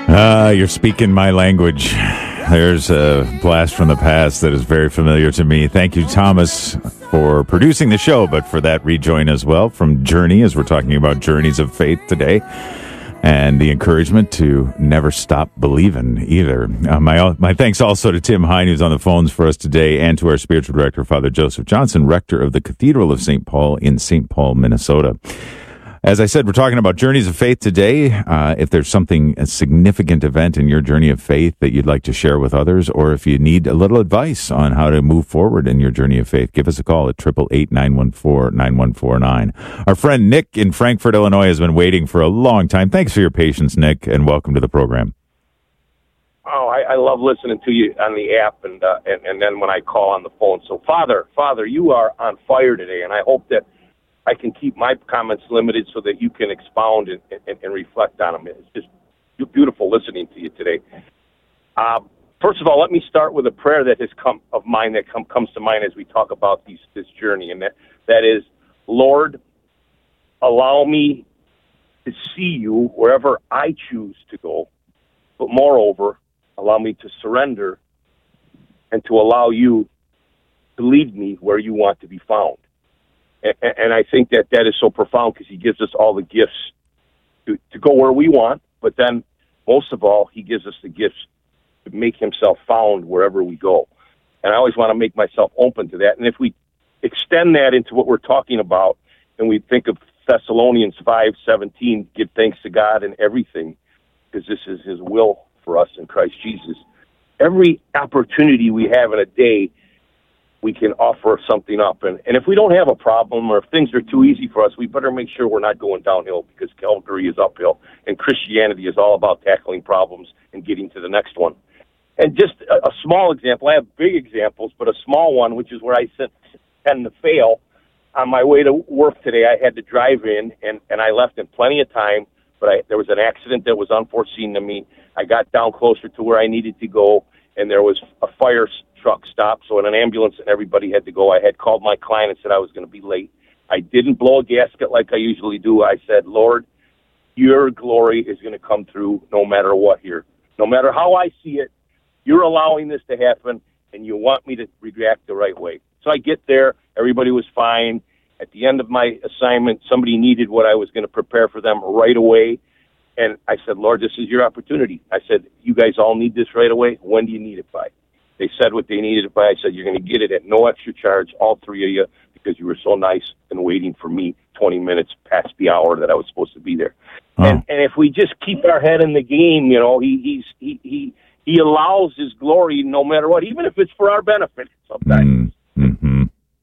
You're speaking my language. There's a blast from the past that is very familiar to me. Thank you, Thomas, for producing the show, but for that rejoin as well from Journey, as we're talking about journeys of faith today, and the encouragement to never stop believing either. My thanks also to Tim Hine, who's on the phones for us today, and to our spiritual director, Father Joseph Johnson, rector of the Cathedral of St. Paul in St. Paul, Minnesota. As I said, we're talking about journeys of faith today. If there's a significant event in your journey of faith that you'd like to share with others, or if you need a little advice on how to move forward in your journey of faith, give us a call at 888-914-9149. Our friend Nick in Frankfort, Illinois, has been waiting for a long time. Thanks for your patience, Nick, and welcome to the program. Oh, I love listening to you on the app and then when I call on the phone. So, Father, you are on fire today, and I hope that I can keep my comments limited so that you can expound and reflect on them. It's just beautiful listening to you today. First of all, let me start with a prayer that has comes to mind as we talk about this journey, and that is, Lord, allow me to see you wherever I choose to go, but moreover, allow me to surrender and to allow you to lead me where you want to be found. And I think that is so profound because he gives us all the gifts to go where we want, but then most of all, he gives us the gifts to make himself found wherever we go. And I always want to make myself open to that. And if we extend that into what we're talking about, and we think of Thessalonians 5:17, give thanks to God in everything, because this is his will for us in Christ Jesus. Every opportunity we have in a day, we can offer something up. And if we don't have a problem or if things are too easy for us, we better make sure we're not going downhill, because Calvary is uphill. And Christianity is all about tackling problems and getting to the next one. And just a small example, I have big examples, but a small one, which is where I tend to fail. On my way to work today, I had to drive in, and I left in plenty of time, but there was an accident that was unforeseen to me. I got down closer to where I needed to go, and there was a fire truck stopped, so an ambulance and everybody had to go. I had called my client and said I was going to be late. I didn't blow a gasket like I usually do. I said, Lord, your glory is going to come through no matter what here. No matter how I see it, you're allowing this to happen, and you want me to react the right way. So I get there. Everybody was fine. At the end of my assignment, somebody needed what I was going to prepare for them right away. And I said, Lord, this is your opportunity. I said, you guys all need this right away. When do you need it by? They said what they needed it by. I said, you're going to get it at no extra charge, all three of you, because you were so nice and waiting for me 20 minutes past the hour that I was supposed to be there. Oh. And if we just keep our head in the game, you know, he allows his glory no matter what, even if it's for our benefit sometimes. Mm-hmm.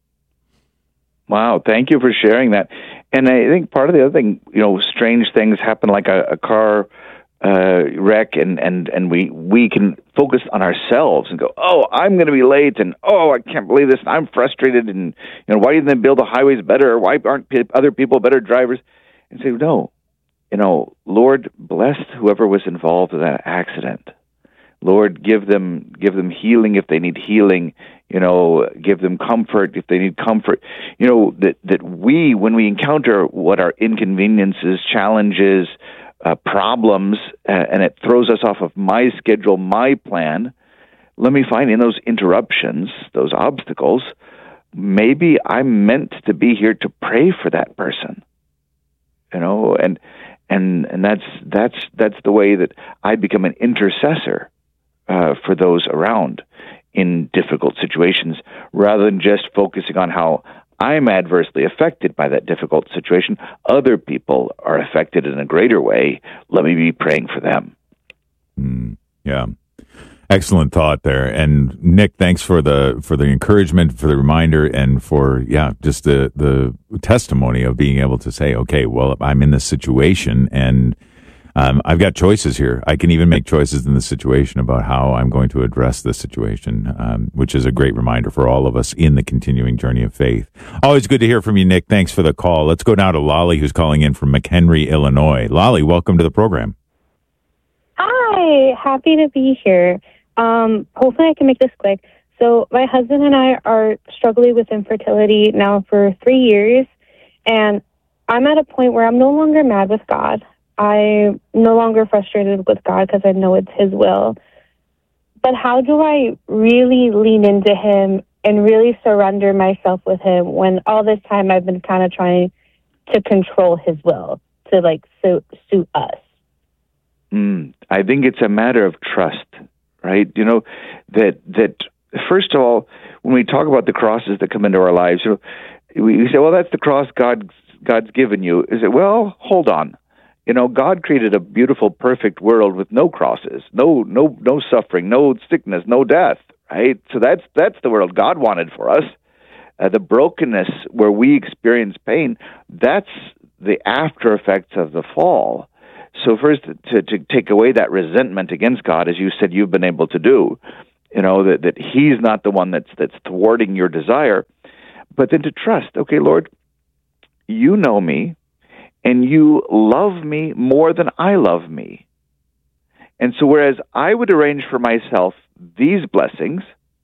Wow, thank you for sharing that. And I think part of the other thing, you know, strange things happen, like a car wreck, and we can focus on ourselves and go, oh, I'm going to be late, and oh, I can't believe this, and I'm frustrated, and you know, why didn't they build the highways better? Why aren't other people better drivers? And say, no, you know, Lord, bless whoever was involved in that accident. Lord, give them healing if they need healing. You know, give them comfort if they need comfort. You know, that we, when we encounter what are inconveniences, challenges, problems, and it throws us off of my schedule, my plan, let me find in those interruptions, those obstacles, maybe I'm meant to be here to pray for that person. You know, and that's the way that I become an intercessor for those around in difficult situations, rather than just focusing on how I'm adversely affected by that difficult situation. Other people are affected in a greater way. Let me be praying for them. Yeah. Excellent thought there. And Nick, thanks for the encouragement, for the reminder, and for, just the testimony of being able to say, okay, well, I'm in this situation, and I've got choices here. I can even make choices in the situation about how I'm going to address this situation, which is a great reminder for all of us in the continuing journey of faith. Always good to hear from you, Nick. Thanks for the call. Let's go now to Lolly, who's calling in from McHenry, Illinois. Lolly, welcome to the program. Hi, happy to be here. Hopefully I can make this quick. So my husband and I are struggling with infertility now for 3 years, and I'm at a point where I'm no longer mad with God. I'm no longer frustrated with God because I know it's His will. But how do I really lean into Him and really surrender myself with Him when all this time I've been kind of trying to control His will to like suit us? I think it's a matter of trust, right? You know, that first of all, when we talk about the crosses that come into our lives, you know, we say, well, that's the cross God's given you. Is it? Well, hold on. You know, God created a beautiful, perfect world with no crosses, no suffering, no sickness, no death, right? So that's the world God wanted for us. The brokenness where we experience pain, that's the after effects of the fall. So first, to take away that resentment against God, as you said you've been able to do, you know, that He's not the one that's thwarting your desire, but then to trust, okay, Lord, you know me, and you love me more than I love me. And so whereas I would arrange for myself these blessings,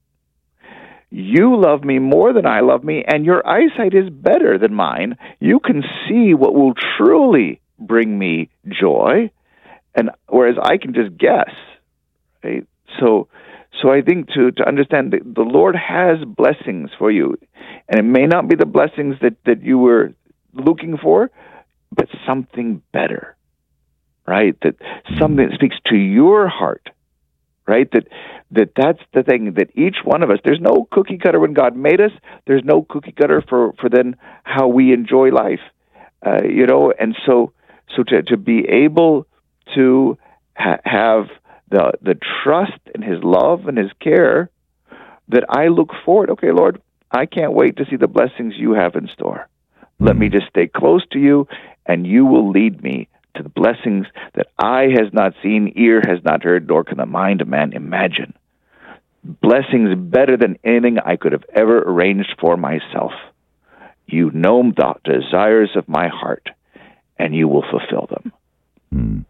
you love me more than I love me, and your eyesight is better than mine. You can see what will truly bring me joy, and whereas I can just guess, right? So I think to understand that the Lord has blessings for you, and it may not be the blessings that you were looking for, but something better, right? That something that speaks to your heart, right? That's the thing, that each one of us, there's no cookie cutter when God made us. There's no cookie cutter for then how we enjoy life, you know, and so to be able to have the trust in His love and His care, that I look forward, okay, Lord, I can't wait to see the blessings you have in store. Let me just stay close to you, and you will lead me to the blessings that eye has not seen, ear has not heard, nor can the mind of man imagine. Blessings better than anything I could have ever arranged for myself. You know the desires of my heart, and you will fulfill them.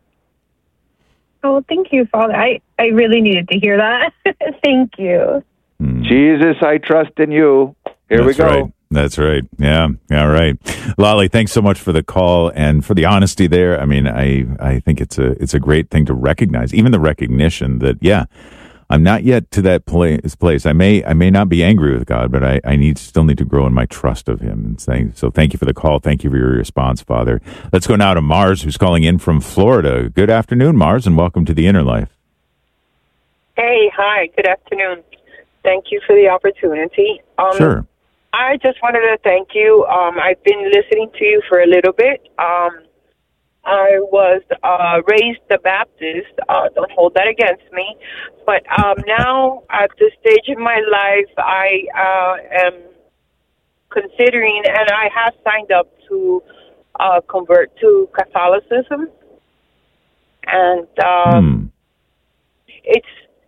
Oh, thank you, Father. I really needed to hear that. Thank you. Jesus, I trust in you. Here we go. Right. That's right. Yeah. Yeah. Right. Lolly, thanks so much for the call and for the honesty there. I mean, I think it's a great thing to recognize, even the recognition that, yeah, I'm not yet to that place. I may not be angry with God, but I still need to grow in my trust of Him. And saying, so thank you for the call. Thank you for your response, Father. Let's go now to Mars, who's calling in from Florida. Good afternoon, Mars, and welcome to the Inner Life. Hey, hi. Good afternoon. Thank you for the opportunity. Sure. I just wanted to thank you. I've been listening to you for a little bit. I was raised a Baptist. Don't hold that against me. But now, at this stage in my life, I am considering, and I have signed up to convert to Catholicism. And it's,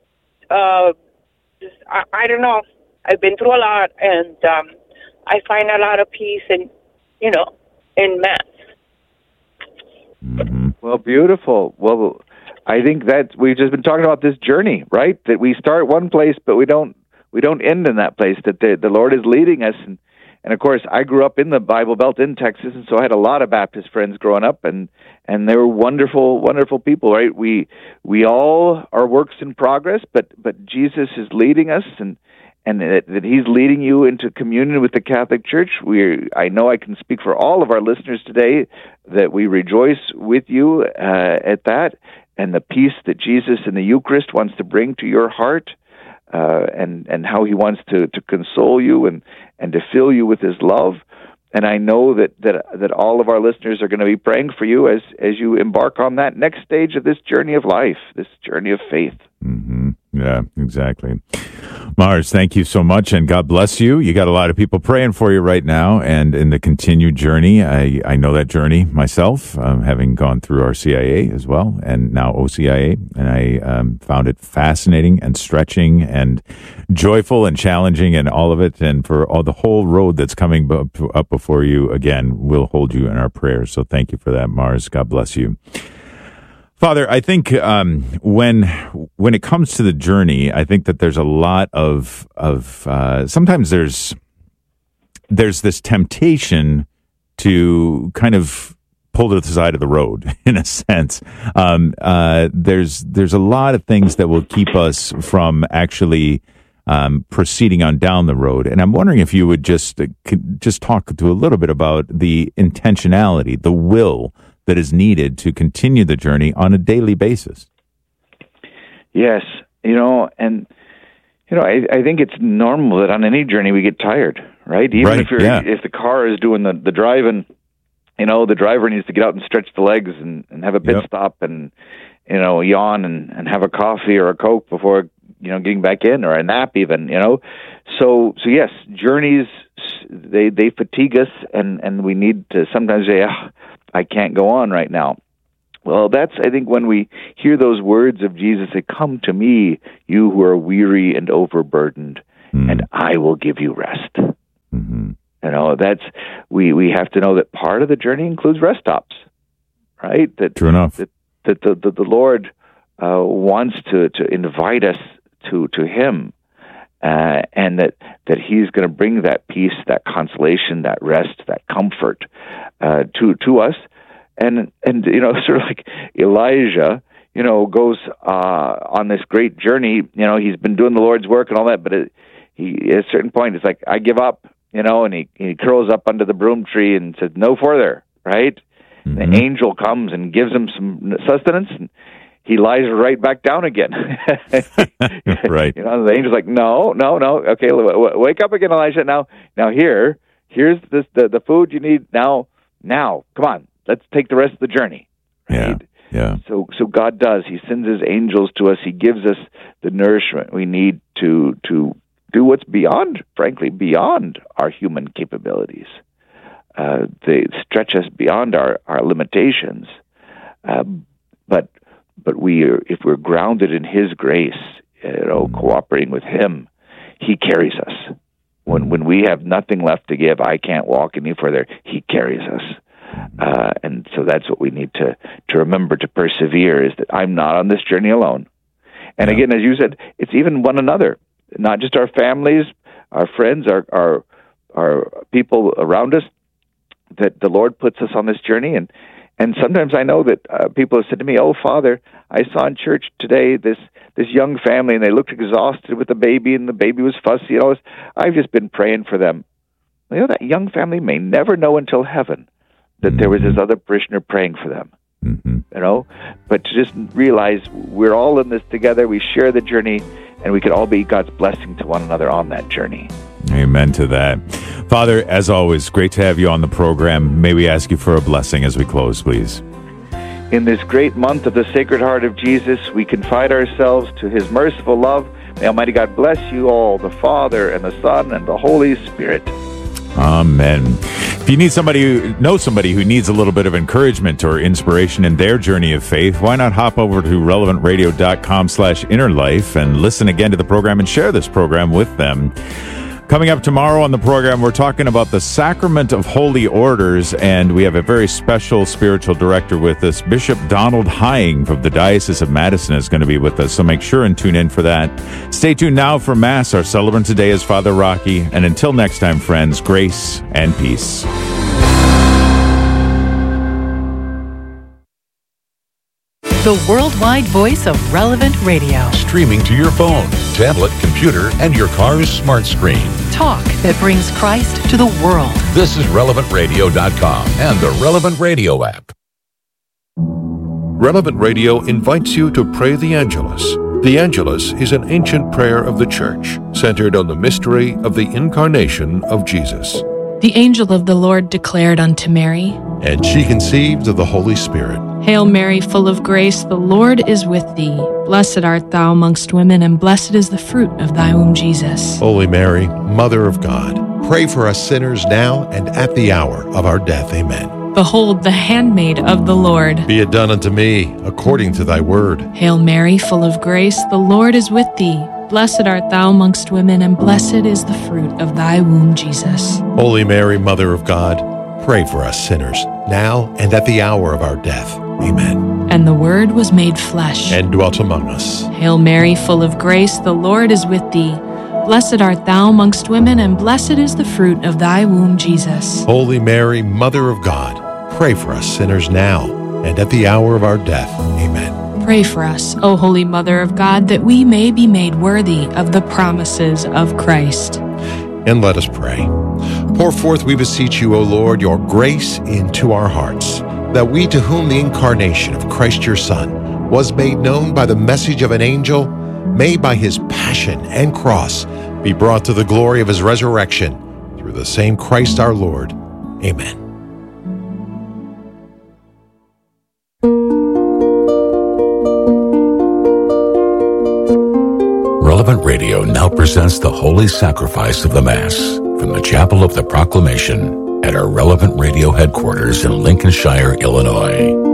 I don't know. I've been through a lot, and I find a lot of peace in Mass. Mm-hmm. Well, beautiful. Well, I think that we've just been talking about this journey, right? That we start one place, but we don't end in that place. That the Lord is leading us, and of course, I grew up in the Bible Belt in Texas, and so I had a lot of Baptist friends growing up, and they were wonderful, wonderful people, right? We all are works in progress, but Jesus is leading us, and that He's leading you into communion with the Catholic Church. I know I can speak for all of our listeners today that we rejoice with you at that, and the peace that Jesus in the Eucharist wants to bring to your heart, and how He wants to console you and to fill you with His love. And I know that all of our listeners are going to be praying for you as you embark on that next stage of this journey of life, this journey of faith. Mm-hmm. Yeah, exactly. Mars, thank you so much, and God bless you. You got a lot of people praying for you right now, and in the continued journey. I know that journey myself, having gone through RCIA as well, and now OCIA, and I found it fascinating and stretching and joyful and challenging and all of it, and for all the whole road that's coming up before you, again, we'll hold you in our prayers. So thank you for that, Mars. God bless you. Father, I think when it comes to the journey, I think that there's a lot of sometimes there's this temptation to kind of pulled to the side of the road, in a sense. There's a lot of things that will keep us from actually proceeding on down the road. And I'm wondering if you would just talk to a little bit about the intentionality, the will that is needed to continue the journey on a daily basis. Yes, I think it's normal that on any journey we get tired, right? Even if the car is doing the driving, the driver needs to get out and stretch the legs and have a pit stop and yawn and have a coffee or a Coke before getting back in, or a nap even. So yes, journeys they fatigue us, and we need to sometimes say, I can't go on right now. Well, that's, I think, when we hear those words of Jesus say, "Come to me, you who are weary and overburdened, and I will give you rest." Mm-hmm. That's, we have to know that part of the journey includes rest stops, right? True enough. That the Lord wants to invite us to Him, and that He's going to bring that peace, that consolation, that rest, that comfort to us. And sort of like Elijah, goes on this great journey. He's been doing the Lord's work and all that, but at a certain point, it's like, I give up, and he curls up under the broom tree and says, "No further," right? Mm-hmm. The angel comes and gives him some sustenance, and he lies right back down again. Right. The angel's like, no. Okay, wake up again, Elijah. Now here's the food you need now. Come on. Let's take the rest of the journey. Right? Yeah. So God does. He sends His angels to us. He gives us the nourishment we need to do what's beyond our human capabilities. They stretch us beyond our limitations. But if we're grounded in His grace, cooperating with Him, He carries us. When we have nothing left to give, I can't walk any further, He carries us. And so that's what we need to remember, to persevere, is that I'm not on this journey alone. And again, as you said, it's even one another, not just our families, our friends, our people around us, that the Lord puts us on this journey. And sometimes I know that people have said to me, "Oh, Father, I saw in church today this young family, and they looked exhausted with the baby, and the baby was fussy. I've just been praying for them." That young family may never know until heaven that there was this other parishioner praying for them. Mm-hmm. But to just realize we're all in this together, we share the journey, and we can all be God's blessing to one another on that journey. Amen to that. Father, as always, great to have you on the program. May we ask you for a blessing as we close, please. In this great month of the Sacred Heart of Jesus, we confide ourselves to His merciful love. May Almighty God bless you all, the Father and the Son and the Holy Spirit. Amen. If you know somebody who needs a little bit of encouragement or inspiration in their journey of faith, why not hop over to relevantradio.com/innerlife and listen again to the program and share this program with them. Coming up tomorrow on the program, we're talking about the Sacrament of Holy Orders, and we have a very special spiritual director with us. Bishop Donald Hying from the Diocese of Madison is going to be with us, so make sure and tune in for that. Stay tuned now for Mass. Our celebrant today is Father Rocky, and until next time, friends, grace and peace. The worldwide voice of Relevant Radio. Streaming to your phone, tablet, computer, and your car's smart screen. Talk that brings Christ to the world. This is RelevantRadio.com and the Relevant Radio app. Relevant Radio invites you to pray the Angelus. The Angelus is an ancient prayer of the Church, centered on the mystery of the incarnation of Jesus. The angel of the Lord declared unto Mary, and she conceived of the Holy Spirit. Hail Mary, full of grace, the Lord is with thee. Blessed art thou amongst women, and blessed is the fruit of thy womb, Jesus. Holy Mary, Mother of God, pray for us sinners now and at the hour of our death. Amen. Behold, the handmaid of the Lord. Be it done unto me according to thy word. Hail Mary, full of grace, the Lord is with thee. Blessed art thou amongst women, and blessed is the fruit of thy womb, Jesus. Holy Mary, Mother of God, pray for us sinners, now and at the hour of our death. Amen. And the Word was made flesh, and dwelt among us. Hail Mary, full of grace, the Lord is with thee. Blessed art thou amongst women, and blessed is the fruit of thy womb, Jesus. Holy Mary, Mother of God, pray for us sinners now and at the hour of our death. Amen. Pray for us, O Holy Mother of God, that we may be made worthy of the promises of Christ. And let us pray. Pour forth, we beseech you, O Lord, your grace into our hearts, that we, to whom the incarnation of Christ your Son was made known by the message of an angel, may by his passion and cross be brought to the glory of his resurrection, through the same Christ our Lord. Amen. Relevant Radio now presents the Holy Sacrifice of the Mass from the Chapel of the Proclamation at our Relevant Radio headquarters in Lincolnshire, Illinois.